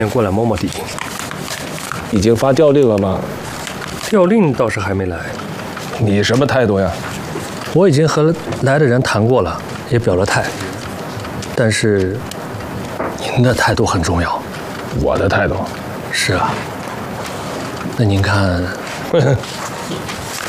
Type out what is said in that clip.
过来摸摸底。 已经发调令了吗？ 调令倒是还没来。 你什么态度呀？ 我已经和来的人谈过了，也表了态。但是您的态度很重要。 我的态度？ 是啊。那您看，